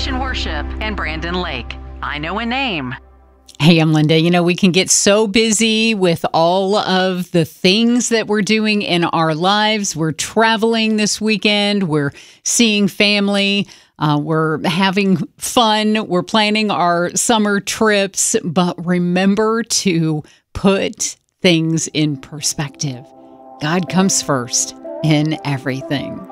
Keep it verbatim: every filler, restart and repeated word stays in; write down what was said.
Restoration Worship, and Brandon Lake. I Know a Name. Hey, I'm Linda. You know, we can get so busy with all of the things that we're doing in our lives. We're traveling this weekend. We're seeing family. Uh, we're having fun. We're planning our summer trips. But remember to put things in perspective. God comes first in everything.